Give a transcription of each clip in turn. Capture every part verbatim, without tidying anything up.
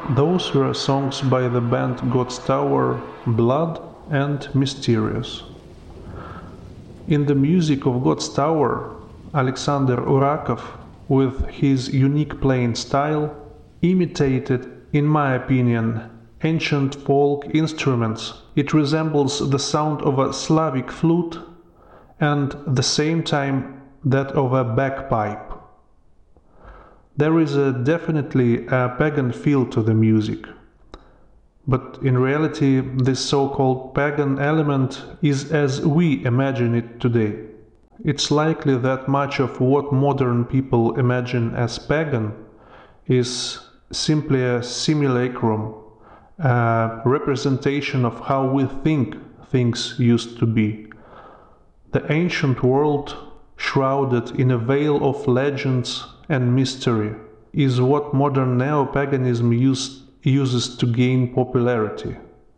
Those were songs by the band God's Tower, Blood and Mysterious. In the music of God's Tower, Alexander Urakov, with his unique playing style, imitated, in my opinion, ancient folk instruments. It resembles the sound of a Slavic flute and at the same time that of a bagpipe. There is a definitely a pagan feel to the music, but in reality this so-called pagan element is as we imagine it today. It's likely that much of what modern people imagine as pagan is simply a simulacrum, a representation of how we think things used to be. The ancient world, shrouded in a veil of legends and mystery, is what modern neo-paganism use, uses to gain popularity.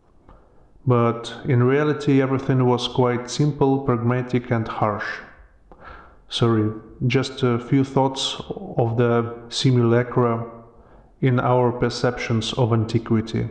But in reality everything was quite simple, pragmatic and harsh. Sorry, just a few thoughts of the simulacra in our perceptions of antiquity.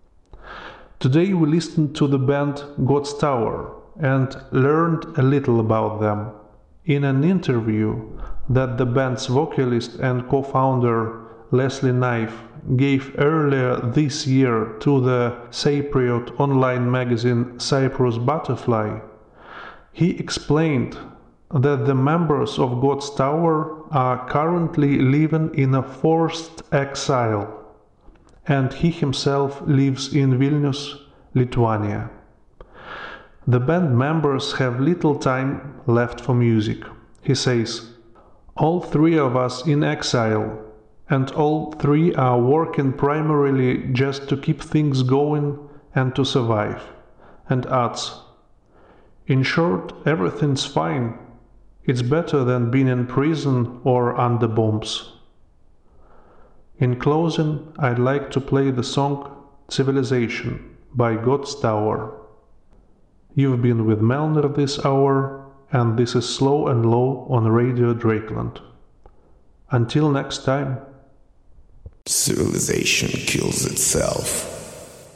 Today we listened to the band God's Tower and learned a little about them. In an interview that the band's vocalist and co-founder Leslie Knife gave earlier this year to the Cypriot online magazine Cyprus Butterfly, he explained that the members of God's Tower are currently living in a forced exile, and he himself lives in Vilnius, Lithuania. The band members have little time left for music. He says, "All three of us in exile, and all three are working primarily just to keep things going and to survive," and adds, "In short, everything's fine. It's better than being in prison or under bombs." In closing, I'd like to play the song Civilization by God's Tower. You've been with Melner this hour, and this is Slow and Low on Radio Drakeland. Until next time. Civilization kills itself.